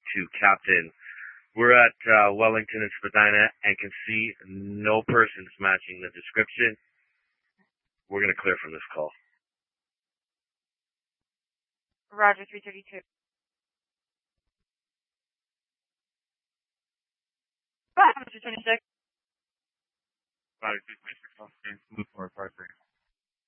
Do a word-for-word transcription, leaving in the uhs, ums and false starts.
to Captain. We're at uh, Wellington and Spadina and can see no persons matching the description. We're going to clear from this call. Roger, three thirty-two. Bye, Mister twenty-six. Body three twenty-six, okay, move forward, part three.